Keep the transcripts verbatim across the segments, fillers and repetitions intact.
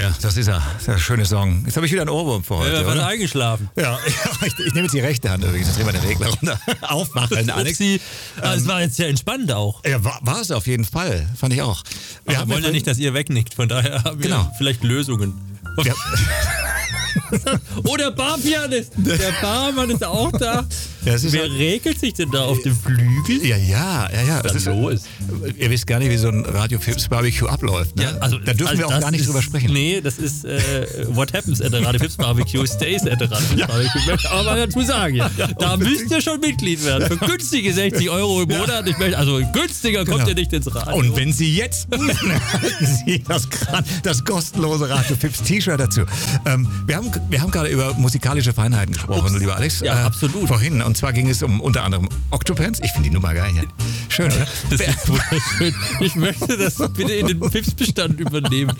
Ja, das ist er. Das ist ein schöner Song. Jetzt habe ich wieder einen Ohrwurm für heute, Ja, oder? eingeschlafen. Ja, ich, ich nehme jetzt die rechte Hand übrigens. Jetzt drehen wir den Regler runter. Aufmachen, Alex. Ähm, es war jetzt sehr entspannend auch. Ja, war, war es auf jeden Fall. Fand ich auch. Wir Wir haben wollen ja nicht, dass ihr wegnickt. Von daher haben Genau. wir vielleicht Lösungen. Ja. Oh, der Barpianist. Der Barmann ist auch da. Ja, es ist Wer halt- regelt sich denn da auf dem Flügel? Ja, ja, ja, ja. Was Es da los? Ihr wisst gar nicht, wie so ein Radio Fips Barbecue abläuft. Ne? also, da dürfen also wir auch das gar nicht ist, drüber sprechen. Nee, das ist äh, What happens at the Radio Fips Barbecue stays at the Radio Fips Barbecue. Möchte aber mal dazu sagen, ja. Da müsst ihr schon Mitglied werden. Für günstige sechzig Euro im Monat. Ich möchte, also günstiger kommt Genau. ihr nicht ins Radio. Und wenn Sie jetzt buchen, erhalten Sie das, gra- das kostenlose Radio Fips T-Shirt dazu. Ähm, wir haben, wir haben gerade über musikalische Feinheiten gesprochen, Ups. lieber Alex. Ja, absolut. Vorhin. Und zwar ging es um unter anderem Octopants. Ich finde die Nummer geil. Ja. Schön, oder? Das ist wunderschön. Ich möchte das bitte in den Fips-Bestand übernehmen.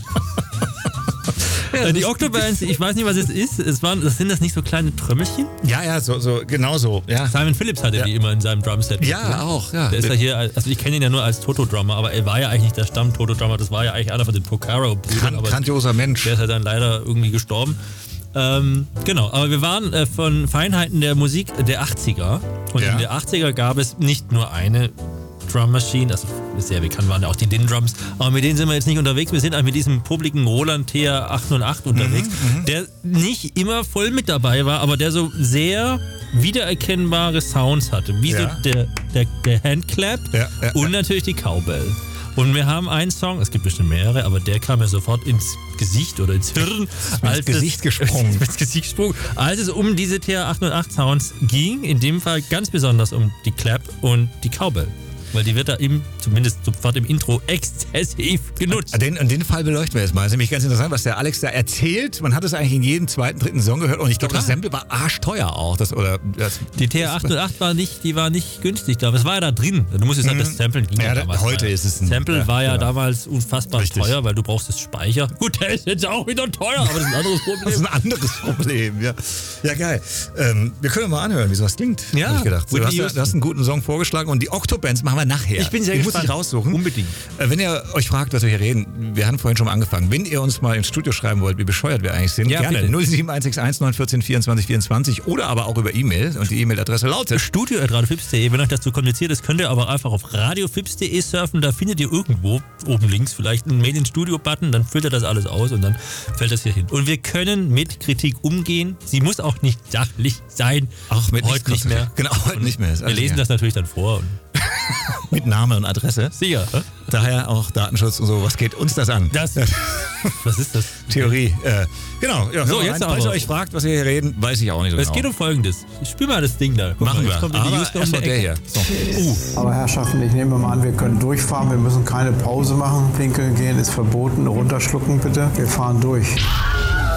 Ja, die Octobands, ich weiß nicht, was es ist. Es waren, das sind das nicht so kleine Trömmelchen? Ja, ja, so, so, genau so. Ja, Simon Phillips hatte Ja. die immer in seinem Drumset. ja auch. Ja. Der ist ja hier, also ich kenne ihn ja nur als Toto-Drummer, aber er war ja eigentlich nicht der Stamm-Toto-Drummer, das war ja eigentlich einer von den Porcaro-Brüdern. Gran- aber grandioser Mensch. der ist ja dann leider irgendwie gestorben. Ähm, genau, aber wir waren äh, von Feinheiten der Musik der achtziger. Und Ja. in der achtziger gab es nicht nur eine Drum Machine, also sehr bekannt waren ja auch die Din Drums, aber mit denen sind wir jetzt nicht unterwegs. Wir sind eigentlich mit diesem publiken Roland T R achtundachtzig unterwegs, der nicht immer voll mit dabei war, aber der so sehr wiedererkennbare Sounds hatte, wie Ja. so der, der, der Handclap Ja, ja, und ja. natürlich die Cowbell. Und wir haben einen Song, es gibt bestimmt mehrere, aber der kam mir sofort ins Gesicht oder ins Hirn. ins Gesicht gesprungen. ins Gesicht gesprungen. Als es um diese T R achtundachtzig Sounds ging, in dem Fall ganz besonders um die Clap und die Cowbell. Weil die wird da im, zumindest sofort im Intro, exzessiv genutzt. Den, in den Fall beleuchten wir jetzt mal. Das ist nämlich ganz interessant, was der Alex da erzählt. Man hat es eigentlich in jedem zweiten, dritten Song gehört. Und ich glaube, das Total. Sample war arschteuer auch. Das, oder, das, Die T R achtundachtzig war nicht, die war nicht günstig da, aber es war ja da drin. Du musst jetzt sagen, das Samplen ging Ja, ja da- damals. heute ja. ist es ein- Sample ja, war ja genau. damals unfassbar Richtig. teuer, weil du brauchst das Speicher. Gut, der ist jetzt auch wieder teuer, aber das ist ein anderes Problem. Das ist ein anderes Problem, ja. Ja, geil. Ähm, wir können mal anhören, wie sowas klingt. Ja, hab ich gedacht. Du Whitney hast, ja- Houston. du hast einen guten Song vorgeschlagen und die Octobands machen wir nachher. Ich bin sehr Die muss gespannt. ich raussuchen. Unbedingt. Äh, Wenn ihr euch fragt, was wir hier reden, wir hatten vorhin schon mal angefangen. Wenn ihr uns mal ins Studio schreiben wollt, wie bescheuert wir eigentlich sind, Ja, gerne bitte. null sieben eins sechs eins neun eins vier vierundzwanzig vierundzwanzig oder aber auch über E-Mail. Und die E-Mail-Adresse lautet studio at radiofips punkt de. Wenn euch das zu kompliziert ist, könnt ihr aber einfach auf radiofips punkt de surfen. Da findet ihr irgendwo oben links vielleicht einen Mail ins Studio-Button. Dann füllt ihr das alles aus und dann fällt das hier hin. Und wir können mit Kritik umgehen. Sie muss auch nicht sachlich sein. auch mit heute nicht mehr. Genau, heute nicht mehr. Ist Wir alles lesen ja. das natürlich dann vor. Und mit Name und Adresse. sicher. hä? Daher auch Datenschutz und so. Was geht uns das an? Das, was ist das? Theorie. Äh, genau. Ja, So, hör mal jetzt rein. Falls ihr aber. euch fragt, was wir hier reden, weiß ich auch nicht so Es genau. geht um Folgendes. Ich spiel mal das Ding da. Guck Machen mal, wir. jetzt kommt die Aber Houston um erstmal die der Ecke. hier. So. Aber Herrschaften, ich nehme mal an, wir können durchfahren. Wir müssen keine Pause machen. Pinkeln gehen ist verboten. Runterschlucken bitte. Wir fahren durch.